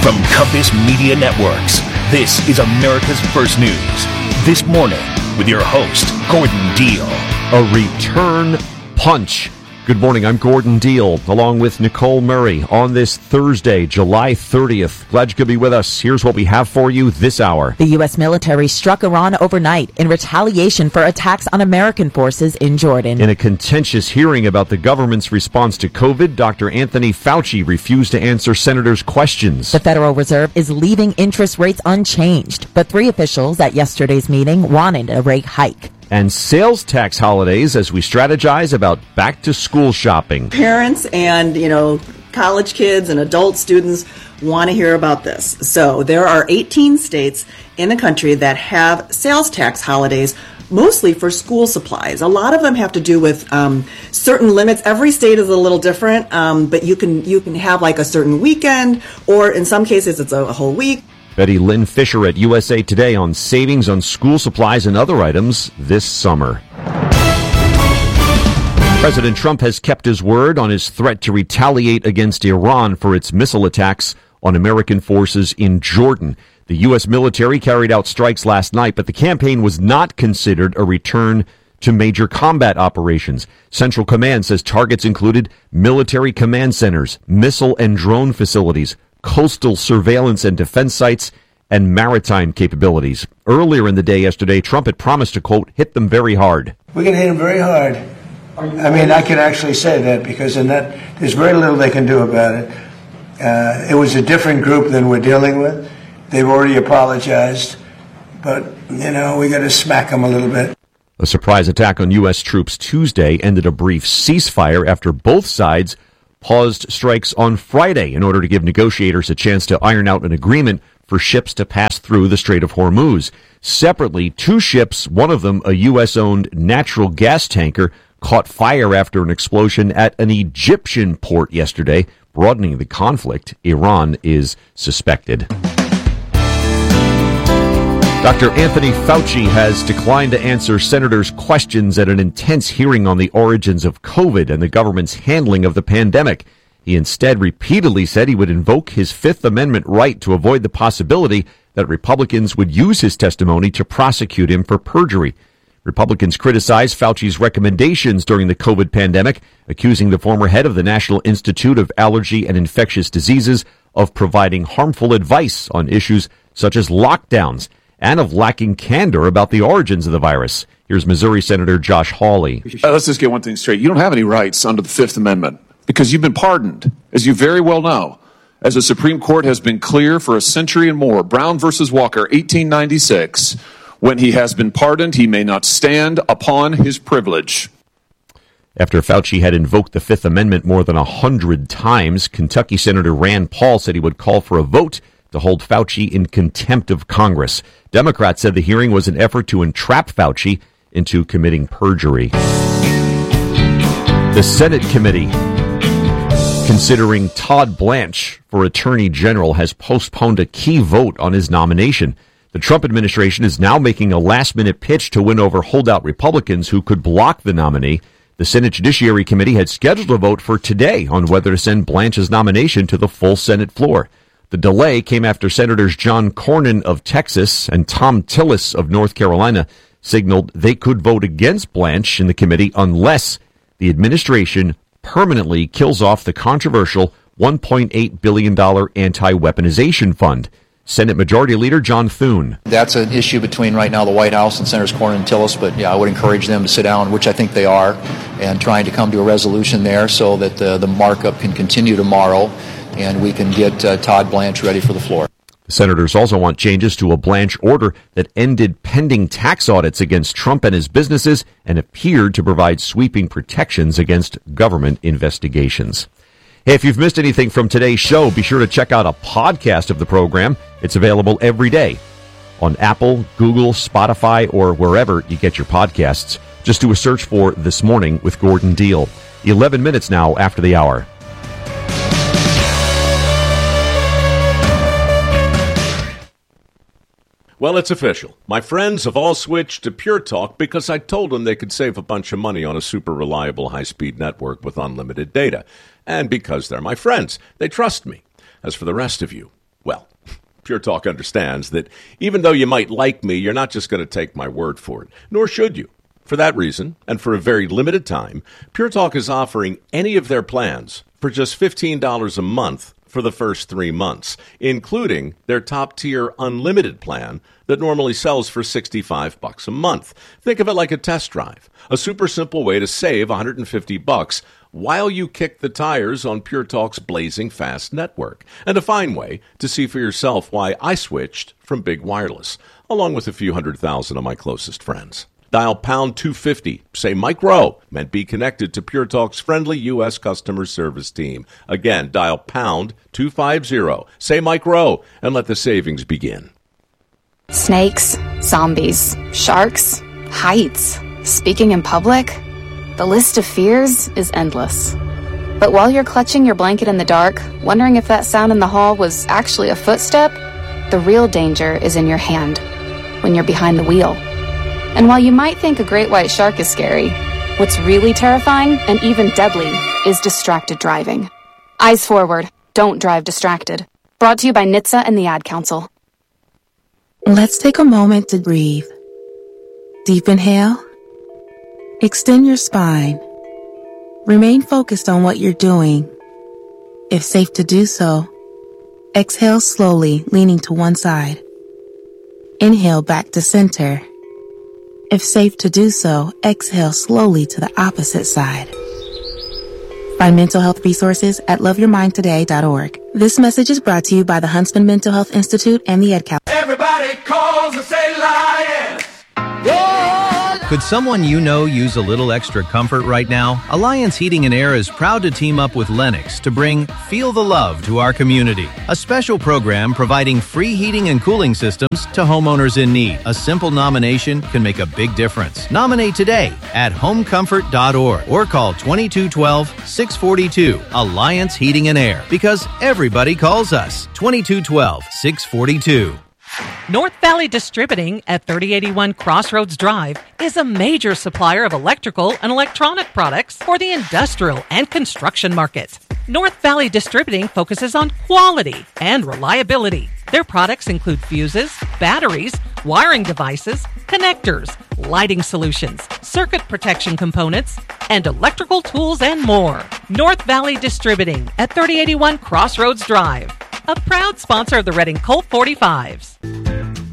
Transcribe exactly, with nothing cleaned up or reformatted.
From Compass Media Networks, this is America's First News. This morning with your host, Gordon Deal. A return punch. Good morning, I'm Gordon Deal, along with Nicole Murray on this Thursday, July thirtieth. Glad you could be with us. Here's what we have for you this hour. The U S military struck Iran overnight in retaliation for attacks on American forces in Jordan. In a contentious hearing about the government's response to COVID, Doctor Anthony Fauci refused to answer senators' questions. The Federal Reserve is leaving interest rates unchanged, but three officials at yesterday's meeting wanted a rate hike. And sales tax holidays as we strategize about back-to-school shopping. Parents and, you know, college kids and adult students want to hear about this. So there are eighteen states in the country that have sales tax holidays, mostly for school supplies. A lot of them have to do with um, certain limits. Every state is a little different, um, but you can you can have like a certain weekend, or in some cases it's a, a whole week. Betty Lynn Fisher at U S A Today on savings on school supplies and other items this summer. President Trump has kept his word on his threat to retaliate against Iran for its missile attacks on American forces in Jordan. The U S military carried out strikes last night, but the campaign was not considered a return to major combat operations. Central Command says targets included military command centers, missile and drone facilities, coastal surveillance and defense sites, and maritime capabilities. Earlier in the day yesterday, Trump had promised to, quote, hit them very hard. We're going to hit them very hard. I mean, I can actually say that because in that there's very little they can do about it. Uh, it was a different group than we're dealing with. They've already apologized, but, you know, we got to smack them a little bit. A surprise attack on U S troops Tuesday ended a brief ceasefire after both sides paused strikes on Friday in order to give negotiators a chance to iron out an agreement for ships to pass through the Strait of Hormuz. Separately, two ships, one of them a U S-owned natural gas tanker, caught fire after an explosion at an Egyptian port yesterday, broadening the conflict. Iran is suspected. Doctor Anthony Fauci has declined to answer senators' questions at an intense hearing on the origins of COVID and the government's handling of the pandemic. He instead repeatedly said he would invoke his Fifth Amendment right to avoid the possibility that Republicans would use his testimony to prosecute him for perjury. Republicans criticized Fauci's recommendations during the COVID pandemic, accusing the former head of the National Institute of Allergy and Infectious Diseases of providing harmful advice on issues such as lockdowns and of lacking candor about the origins of the virus. Here's Missouri Senator Josh Hawley. Uh, let's just get one thing straight. You don't have any rights under the Fifth Amendment because you've been pardoned, as you very well know. As the Supreme Court has been clear for a century and more, Brown versus Walker, eighteen ninety-six, when he has been pardoned, he may not stand upon his privilege. After Fauci had invoked the Fifth Amendment more than a hundred times, Kentucky Senator Rand Paul said he would call for a vote to hold Fauci in contempt of Congress. Democrats said the hearing was an effort to entrap Fauci into committing perjury. The Senate committee considering Todd Blanche for Attorney General has postponed a key vote on his nomination. The Trump administration is now making a last-minute pitch to win over holdout Republicans who could block the nominee. The Senate Judiciary Committee had scheduled a vote for today on whether to send Blanche's nomination to the full Senate floor. The delay came after Senators John Cornyn of Texas and Tom Tillis of North Carolina signaled they could vote against Blanche in the committee unless the administration permanently kills off the controversial one point eight billion dollars anti-weaponization fund. Senate Majority Leader John Thune. That's an issue between right now the White House and Senators Cornyn and Tillis, but yeah, I would encourage them to sit down, which I think they are, and trying to come to a resolution there so that the, the markup can continue tomorrow and we can get uh, Todd Blanche ready for the floor. The senators also want changes to a Blanche order that ended pending tax audits against Trump and his businesses and appeared to provide sweeping protections against government investigations. Hey, if you've missed anything from today's show, be sure to check out a podcast of the program. It's available every day on Apple, Google, Spotify, or wherever you get your podcasts. Just do a search for This Morning with Gordon Deal. eleven minutes now after the hour. Well, it's official. My friends have all switched to Pure Talk because I told them they could save a bunch of money on a super reliable high-speed network with unlimited data. And because they're my friends, they trust me. As for the rest of you, Well, Pure Talk understands that even though you might like me, you're not just going to take my word for it, nor should you. For that reason, and for a very limited time, Pure Talk is offering any of their plans for just fifteen dollars a month for the first three months, including their top-tier unlimited plan that normally sells for sixty-five bucks a month. Think of it like a test drive, a super simple way to save one hundred fifty bucks while you kick the tires on Pure Talk's blazing fast network, and a fine way to see for yourself why I switched from Big Wireless, along with a few hundred thousand of my closest friends. Dial pound two fifty, say Mike Rowe, and be connected to Pure Talk's friendly U S customer service team. Again, dial pound two fifty, say Mike Rowe, and let the savings begin. Snakes, zombies, sharks, heights, speaking in public. The list of fears is endless. But while you're clutching your blanket in the dark, wondering if that sound in the hall was actually a footstep, the real danger is in your hand, when you're behind the wheel. And while you might think a great white shark is scary, what's really terrifying and even deadly is distracted driving. Eyes forward, don't drive distracted. Brought to you by N H T S A and the Ad Council. Let's take a moment to breathe. Deep inhale. Extend your spine. Remain focused on what you're doing. If safe to do so, exhale slowly, leaning to one side. Inhale back to center. If safe to do so, exhale slowly to the opposite side. Find mental health resources at love your mind today dot org. This message is brought to you by the Huntsman Mental Health Institute and the Ad Council. Everybody calls and say lion. Could someone you know use a little extra comfort right now? Alliance Heating and Air is proud to team up with Lennox to bring Feel the Love to our community, a special program providing free heating and cooling systems to homeowners in need. A simple nomination can make a big difference. Nominate today at home comfort dot org or call twenty-two twelve, six forty-two. Alliance Heating and Air, because everybody calls us. twenty-two twelve, six forty-two. North Valley Distributing at thirty eighty-one Crossroads Drive is a major supplier of electrical and electronic products for the industrial and construction market. North Valley Distributing focuses on quality and reliability. Their products include fuses, batteries, wiring devices, connectors, lighting solutions, circuit protection components, and electrical tools and more. North Valley Distributing at thirty eighty-one Crossroads Drive, a proud sponsor of the Reading Colt forty-fives.